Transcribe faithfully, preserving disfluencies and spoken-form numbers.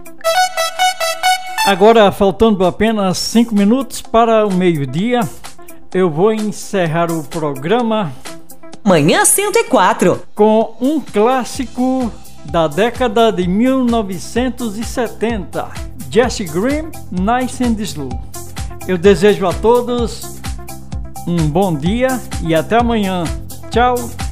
Agora, faltando apenas cinco minutos para o meio-dia, eu vou encerrar o programa Manhã cento e quatro com um clássico da década de mil novecentos e setenta, Jesse Green, Nice and Slow. Eu desejo a todos um bom dia e até amanhã. Tchau!